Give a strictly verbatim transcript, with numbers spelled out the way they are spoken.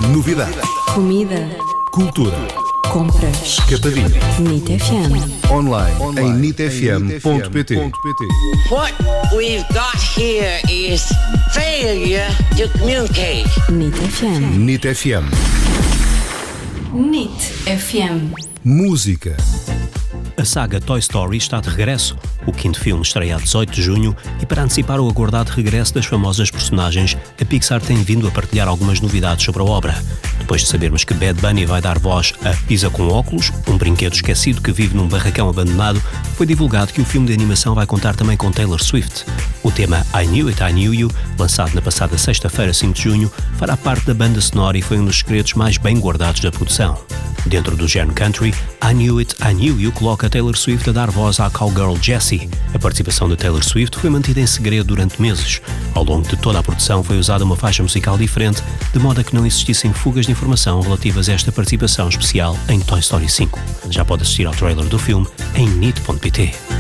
Novidade. Comida. Cultura. Compras. Escapadinha. NIT F M. Online, em nit f m ponto p t. What we've got here is failure to communicate. NIT F M. NIT F M. NIT F M. Música. A saga Toy Story está de regresso. O quinto filme estreia a dezoito de junho e, para antecipar o aguardado regresso das famosas personagens, a Pixar tem vindo a partilhar algumas novidades sobre a obra. Depois de sabermos que Bad Bunny vai dar voz a Pisa com óculos, um brinquedo esquecido que vive num barracão abandonado, foi divulgado que o filme de animação vai contar também com Taylor Swift. O tema I Knew It, I Knew You, lançado na passada sexta-feira, cinco de junho, fará parte da banda sonora e foi um dos segredos mais bem guardados da produção. Dentro do género country, I Knew It, I Knew You coloca Taylor Swift a dar voz à cowgirl Jessie. A participação de Taylor Swift foi mantida em segredo durante meses. Ao longo de toda a produção foi usada uma faixa musical diferente, de modo a que não existissem fugas de informação relativas a esta participação especial em Toy Story cinco. Já pode assistir ao trailer do filme em nit ponto p t.